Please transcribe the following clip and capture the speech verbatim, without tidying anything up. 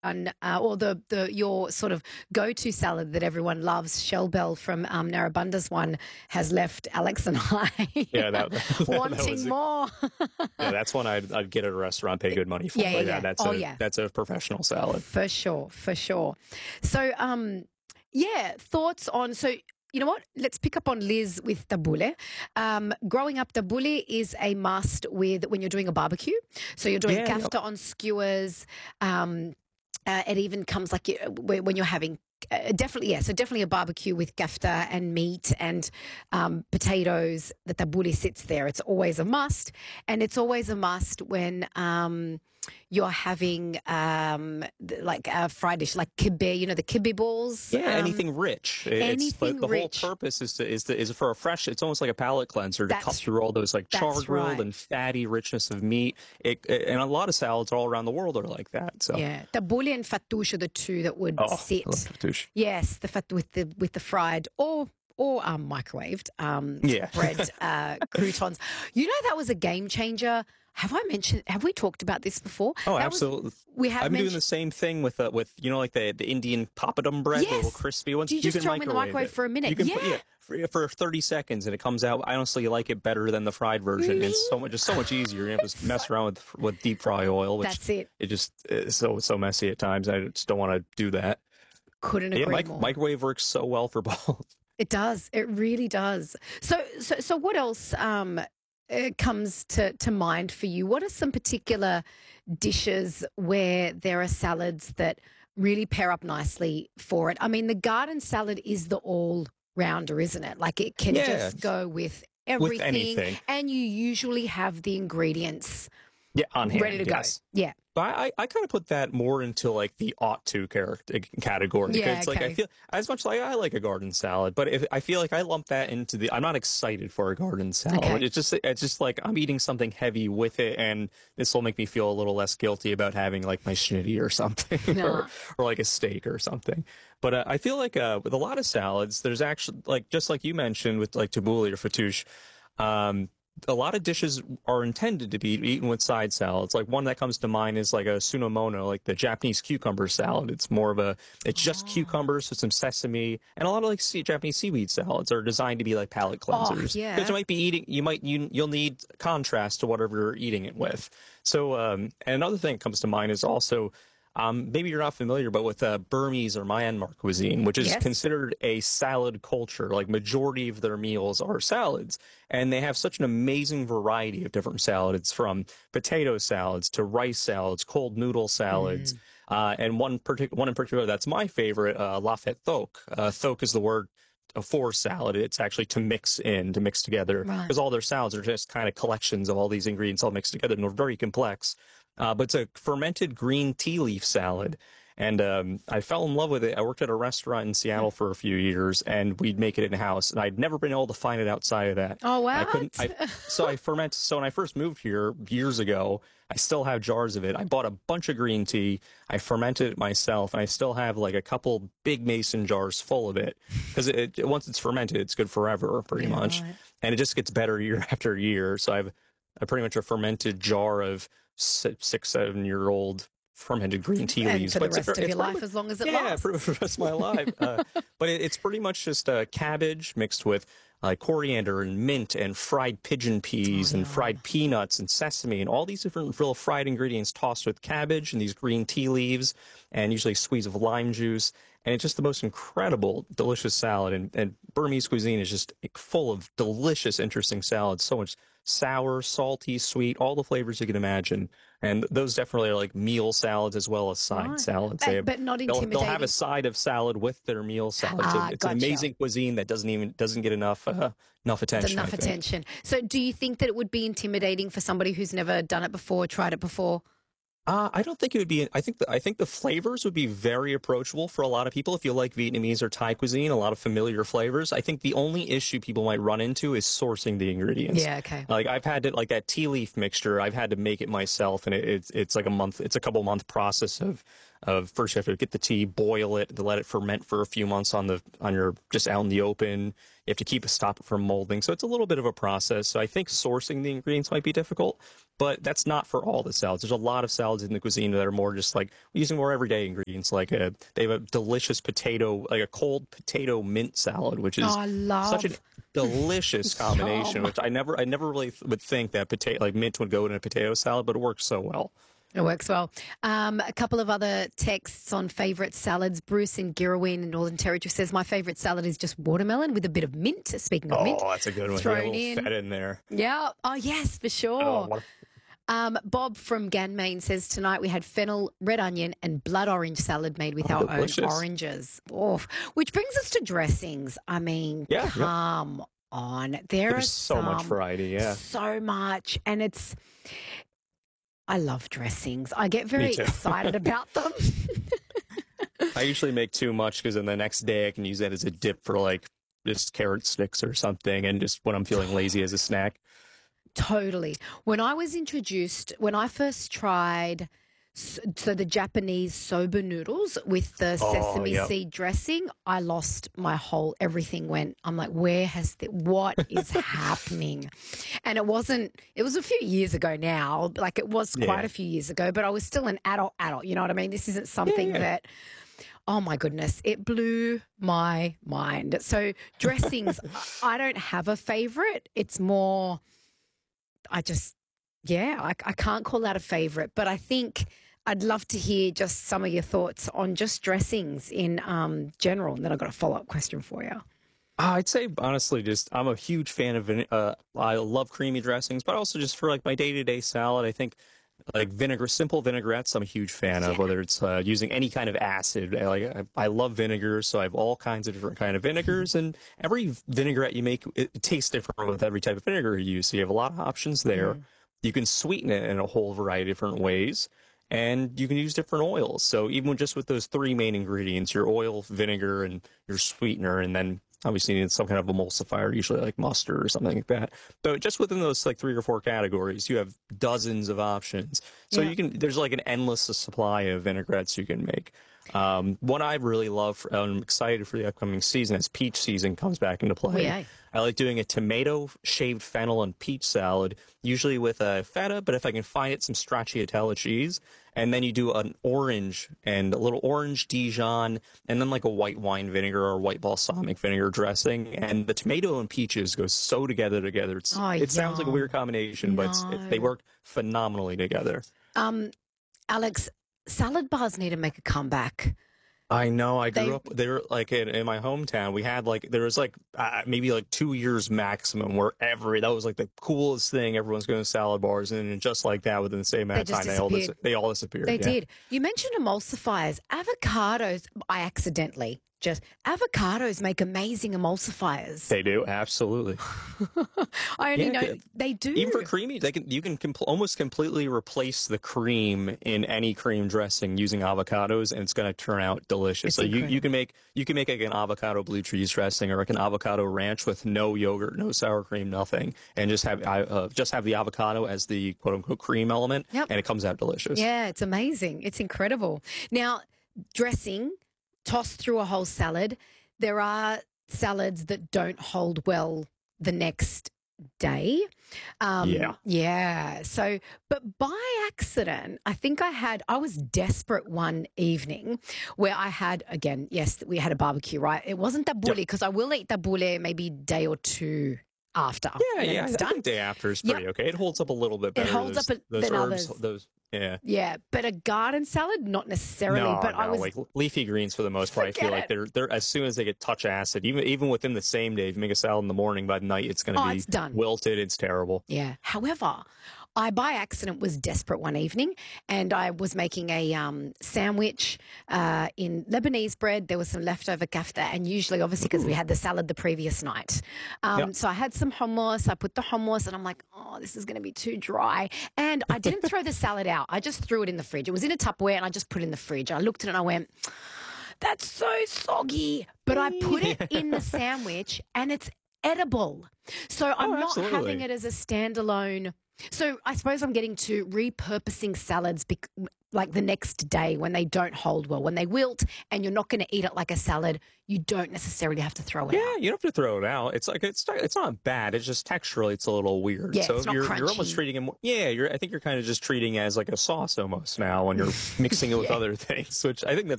one, uh, or the the your sort of go-to salad that everyone loves, Shell Bell from um, Narrabunda's one, has left Alex and I Yeah, that, that, wanting that was a, more. yeah, that's one I'd, I'd get at a restaurant, pay good money for. Yeah, yeah, Like yeah. that. That's Oh, a yeah. that's a professional salad. For sure, for sure. So, um, yeah, thoughts on so. You know what? Let's pick up on Liz with tabbouleh. Um, growing up, tabbouleh is a must with when you're doing a barbecue. So you're doing Yeah, kafta yep. on skewers. Um, uh, it even comes like you, when you're having uh, definitely yeah. So definitely a barbecue with kafta and meat and um, potatoes. The tabbouleh sits there. It's always a must, and it's always a must when. Um, you're having um, th- like a fried dish, like kibbeh, you know, the kibbeh balls. Yeah, um, anything rich. It's anything the, the rich. whole purpose is to, is to, is for a fresh. It's almost like a palate cleanser to cut That's- through all those like char that's grilled right. and fatty richness of meat. It, it- and a lot of salads all around the world are like that. So Yeah, tabbouleh and fattoush are the two that would oh, I sit. love fattoush. Yes, the fat with the with the fried or or um, microwaved um, Yeah. bread uh, croutons. You know that was a game changer. Have I mentioned? Have we talked about this before? Oh, That was- absolutely. we have I've been doing mentioned- the same thing with uh, with you know like the, the Indian papadum bread, the little Yes. crispy ones. Do you just can throw 'em in the microwave it. for a minute? You can put, Yeah. yeah for, for thirty seconds, and it comes out. I honestly like it better than the fried version. Me- It's so much, just so much easier. You have to mess around with with deep fry oil, which That's it. It just is so so messy at times. I just don't want to do that. Couldn't Yeah, agree mic- more. microwave works so well for both. It does. It really does. So, so, so, what else um, uh, comes to to mind for you? What are some particular dishes where there are salads that really pair up nicely for it? I mean, the garden salad is the all rounder, isn't it? Like it can Yeah. just go with everything, anything. and you usually have the ingredients Yeah, on hand, ready to yes. go. Yeah. But I, I, I kind of put that more into like the ought to character category. Yeah, It's like I okay. feel as much like I like a garden salad, but if I feel like I lump that into the, I'm not excited for a garden salad. Okay. It's just it's just like I'm eating something heavy with it, and this will make me feel a little less guilty about having like my schnitty or something, No. or or like a steak or something. But uh, I feel like uh, with a lot of salads, there's actually like just like you mentioned with like tabbouleh or fattoush. Um, a lot of dishes are intended to be eaten with side salads. Like one that comes to mind is like a sunomono, like the Japanese cucumber salad. It's more of a, it's just cucumbers with some sesame, and a lot of like sea, Japanese seaweed salads are designed to be like palate cleansers. yeah. Because you might be eating, you might you you'll need contrast to whatever you're eating it with. So, um, and another thing that comes to mind is also. Um, maybe you're not familiar, but with uh, Burmese or Myanmar cuisine, which is Yes. considered a salad culture, like majority of their meals are salads, and they have such an amazing variety of different salads, from potato salads to rice salads, cold noodle salads, uh, and one particular one in particular that's my favorite, uh, lafet thok. Uh, thok is the word for salad. It's actually to mix in, to mix together, Right. because all their salads are just kind of collections of all these ingredients all mixed together, and they're very complex. Uh, but it's a fermented green tea leaf salad. And um, I fell in love with it. I worked at a restaurant in Seattle for a few years, and we'd make it in house. And I'd never been able to find it outside of that. Oh, I what? couldn't. I, so I ferment. So when I first moved here years ago, I still have jars of it. I bought a bunch of green tea. I fermented it myself, and I still have like a couple big mason jars full of it, because it, it, once it's fermented, it's good forever, pretty Yeah, much. right. And it just gets better year after year. So I've a pretty much a fermented jar of six, six seven year old fermented green tea And leaves. for the But it's- rest of it's your pretty life, much- as long as it yeah, lasts. for, for the rest of my life. Uh, but it, it's pretty much just uh, cabbage mixed with uh, coriander and mint and fried pigeon peas Oh, and yum. fried peanuts and sesame and all these different little fried ingredients tossed with cabbage and these green tea leaves and usually a squeeze of lime juice. And it's just the most incredible, delicious salad. And, and Burmese cuisine is just full of delicious, interesting salads. So much sour, salty, sweet, all the flavors you can imagine. And those definitely are like meal salads as well as side Right. salads. But- They have- but not they'll, they'll have intimidating. a side of salad with their meal salad. It's, a- Ah, it's an gotcha. amazing cuisine that doesn't even doesn't get enough uh, enough attention. enough I think. attention. So, do you think that it would be intimidating for somebody who's never done it before, tried it before? Uh, I don't think it would be. I think the, I think the flavors would be very approachable for a lot of people. If you like Vietnamese or Thai cuisine, a lot of familiar flavors. I think the only issue people might run into is sourcing the ingredients. Yeah, okay. Like I've had to like that tea leaf mixture. I've had to make it myself, and it, it's it's like a month. It's a couple month process of Of first you have to get the tea, boil it, to let it ferment for a few months on the on your just out in the open. You have to keep it stop it from molding. So it's a little bit of a process. So I think sourcing the ingredients might be difficult, but that's not for all the salads. There's a lot of salads in the cuisine that are more just like using more everyday ingredients. Like a, they have a delicious potato, like a cold potato mint salad, which is Oh, I love such a delicious combination. Yum. Which I never, I never really th- would think that potato, like mint, would go in a potato salad, but it works so well. It works well. Um, a couple of other texts on favourite salads. Bruce in Girraween in Northern Territory says, my favourite salad is just watermelon with a bit of mint. Speaking of Oh, mint. that's a good one. thrown Get a little in. feta in there. Yeah. Oh, yes, for sure. Oh, what a- Um, Bob from Ganmain says, tonight we had fennel, red onion and blood orange salad made with Oh, our delicious. own oranges. Oh, which brings us to dressings. I mean, Yeah, yeah. come on. There There's are so much some- variety. Yeah. So much. And it's, I love dressings. I get very Me too. excited about them. I usually make too much because then the next day I can use that as a dip for like just carrot sticks or something, and just when I'm feeling lazy as a snack. Totally. When I was introduced, when I first tried, s- so the Japanese soba noodles with the Oh, sesame yep. seed dressing, I lost my whole, everything went, I'm like, where has the, what is happening? And it wasn't, it was a few years ago now, like it was quite Yeah. a few years ago, but I was still an adult, adult, you know what I mean? This isn't something yeah. that, oh my goodness, it blew my mind. So dressings, I don't have a favorite. It's more, I just, yeah, I, I can't call that a favorite, but I think I'd love to hear just some of your thoughts on just dressings in um, general. And then I've got a follow up question for you. Uh, I'd say honestly, just I'm a huge fan of. vine- Uh, I love creamy dressings, but also just for like my day to day salad, I think like vinegar, simple vinaigrettes. I'm a huge fan of. Yeah. Whether it's uh, using any kind of acid, I, like I, I love vinegars, so I have all kinds of different kind of vinegars, and every vinaigrette you make, it, it tastes different with every type of vinegar you use. So you have a lot of options there. Mm. You can sweeten it in a whole variety of different ways. And you can use different oils. So even with just with those three main ingredients, your oil, vinegar, and your sweetener, and then obviously you need some kind of emulsifier, usually like mustard or something like that. But just within those like three or four categories, you have dozens of options. So Yeah. you can there's like an endless supply of vinaigrettes you can make. Um, one I really love, for, I'm excited for the upcoming season as peach season comes back into play. Oh, yeah. I like doing a tomato, shaved fennel, and peach salad, usually with a feta, but if I can find it, some stracciatella cheese. And then you do an orange and a little orange Dijon, and then like a white wine vinegar or white balsamic vinegar dressing. And the tomato and peaches go so together together. It's, Oh, it sounds like a yum. weird combination, but it's, it, they No. work phenomenally together. Um, Alex, salad bars need to make a comeback. I know. I grew They- up there, like in, in my hometown. We had like there was like uh, maybe like two years maximum where every that was like the coolest thing. Everyone's going to salad bars, and then just like that, within the same amount They of just time, they all dis- disappeared. they all disappeared. They yeah. did. You mentioned emulsifiers. Avocados, I accidentally just, avocados make amazing emulsifiers. They do absolutely. I only Yeah, know yeah. they do. Even for creamy, they can you can compl- almost completely replace the cream in any cream dressing using avocados, and it's going to turn out delicious. It's so you, you incredible. can make you can make like an avocado blue cheese dressing or like an avocado ranch with no yogurt, no sour cream, nothing, and just have uh, just have the avocado as the quote unquote cream element, Yep. and it comes out delicious. Yeah, it's amazing. It's incredible. Now, dressing, toss through a whole salad. There are salads that don't hold well the next day. Um, Yeah. Yeah. So, but by accident, I think I had, I was desperate one evening where I had, again, yes, we had a barbecue, right? It wasn't tabbouleh because I will eat tabbouleh maybe day or two after. Yeah, and then yeah. it's I done. think day after is Yep. pretty okay. It holds up a little bit better. holds those, up a- those than herbs. others. Those yeah. Yeah, but a garden salad, not necessarily. No, but no, I was like leafy greens for the most part. I feel Forget like it. they're they're as soon as they get touch acid, even even within the same day, if you make a salad in the morning, by night it's going to Oh, be it's done. wilted. It's terrible. Yeah. However, I by accident was desperate one evening, and I was making a um, sandwich uh, in Lebanese bread. There was some leftover kafta, and usually, obviously, because we had the salad the previous night. Um, Yep. So I had some hummus. I put the hummus, and I'm like, oh, this is going to be too dry. And I didn't throw the salad out. I just threw it in the fridge. It was in a Tupperware, and I just put it in the fridge. I looked at it, and I went, that's so soggy. But I put it in the sandwich, and it's edible. So I'm not absolutely. having it as a standalone. So I suppose I'm getting to repurposing salads bec- like the next day when they don't hold well, when they wilt and you're not going to eat it like a salad, you don't necessarily have to throw it Yeah, out. you don't have to throw it out. It's like it's not, it's not bad. It's just texturally, it's a little weird. Yeah, so it's not you're you're almost crunchy. treating it. More, yeah, you're. I think you're kind of just treating it as like a sauce almost now when you're mixing it with Yeah. other things, which I think that's